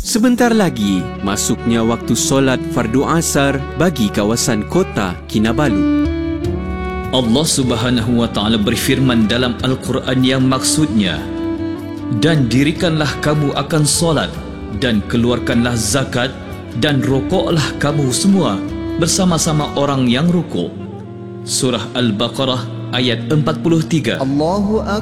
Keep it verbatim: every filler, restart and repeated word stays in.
Sebentar lagi, masuknya waktu solat fardu asar bagi kawasan kota Kinabalu. Allah Subhanahu wa Ta'ala berfirman dalam Al-Quran yang maksudnya, dan dirikanlah kamu akan solat, dan keluarkanlah zakat, dan rokoklah kamu semua bersama-sama orang yang rukuk. Surah Al-Baqarah ayat empat puluh tiga. Allahu